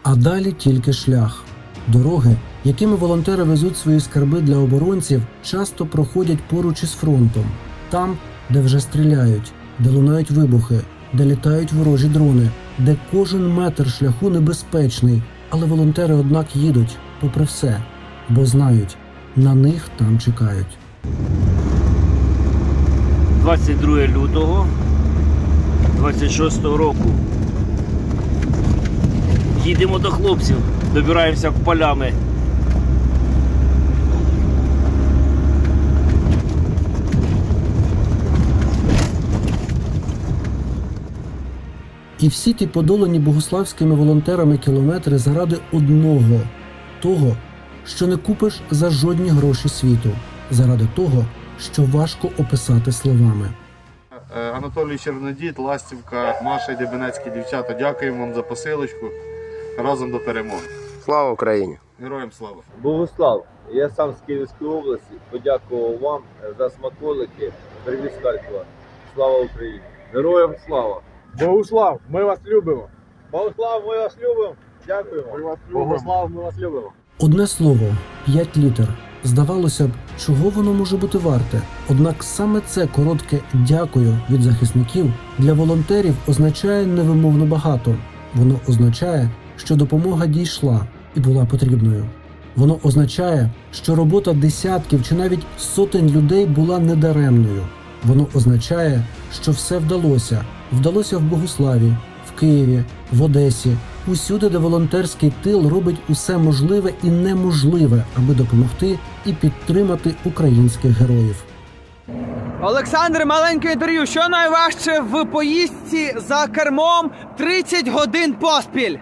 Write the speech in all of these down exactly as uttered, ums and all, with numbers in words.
А далі тільки шлях. Дороги, якими волонтери везуть свої скарби для оборонців, часто проходять поруч із фронтом. Там, де вже стріляють, де лунають вибухи, де літають ворожі дрони, де кожен метр шляху небезпечний. Але волонтери, однак, їдуть попри все, бо знають, на них там чекають. двадцять друге лютого двадцять шостого року. Їдемо до хлопців, добираємося полями. І всі ті подолані богуславськими волонтерами кілометри заради одного – того, що не купиш за жодні гроші світу, заради того, що важко описати словами. Анатолій Чернодід, Ластівка, Маша і Дебенецькі дівчата, дякуємо вам за посилочку. Разом до перемоги. Слава Україні! Героям слава! Богуслав, я сам з Київської області, подякував вам за смаколики, привіз з Харкова. Слава Україні! Героям слава! Богуслав, ми вас любимо! Богуслав, ми вас любимо! Дякуємо! Ми вас любимо. Богуслав, ми вас любимо! Одне слово – п'ять літер. Здавалося б, чого воно може бути варте? Однак саме це коротке «дякую» від захисників для волонтерів означає невимовно багато. Воно означає, що допомога дійшла і була потрібною. Воно означає, що робота десятків чи навіть сотень людей була недаремною. Воно означає, що все вдалося. Вдалося в Богуславі, в Києві, в Одесі, усюди, де волонтерський тил робить усе можливе і неможливе, аби допомогти і підтримати українських героїв. Олександр, маленьке інтерв'ю. Що найважче в поїздці за кермом тридцять годин поспіль?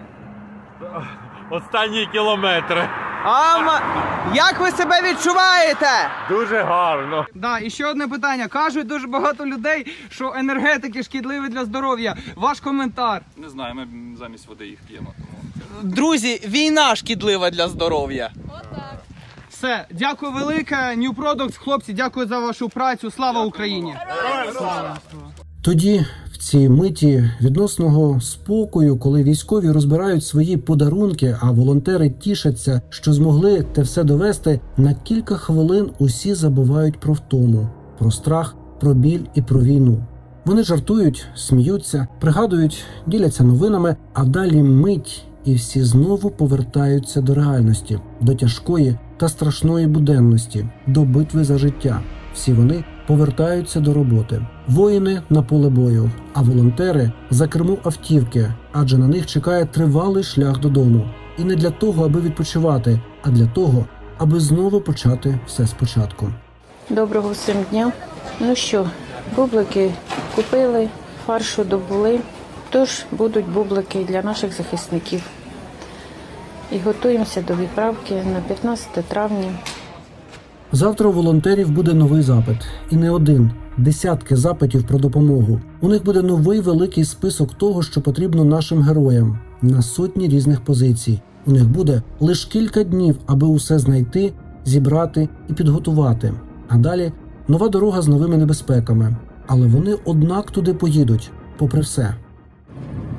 Останні кілометри. А м- як ви себе відчуваєте? Дуже гарно. Да, і ще одне питання. Кажуть дуже багато людей, що енергетики шкідливі для здоров'я. Ваш коментар. Не знаю, ми замість води їх п'ємо. Тому... Друзі, війна шкідлива для здоров'я. Отак. Все, дякую велике. New Products, хлопці, дякую за вашу працю. Слава Україні! Слава! Тоді, в цій миті відносного спокою, коли військові розбирають свої подарунки, а волонтери тішаться, що змогли те все довести, на кілька хвилин усі забувають про втому, про страх, про біль і про війну. Вони жартують, сміються, пригадують, діляться новинами, а далі мить, і всі знову повертаються до реальності, до тяжкої та страшної буденності, до битви за життя. Всі вони повертаються до роботи. Воїни на поле бою, а волонтери за кермо автівки, адже на них чекає тривалий шлях додому. І не для того, аби відпочивати, а для того, аби знову почати все спочатку. Доброго всім дня. Ну що, бублики купили, фаршу добули, тож будуть бублики для наших захисників. І готуємося до відправки на п'ятнадцяте травня. Завтра у волонтерів буде новий запит. І не один. Десятки запитів про допомогу. У них буде новий великий список того, що потрібно нашим героям. На сотні різних позицій. У них буде лише кілька днів, аби усе знайти, зібрати і підготувати. А далі нова дорога з новими небезпеками. Але вони однак туди поїдуть, попри все.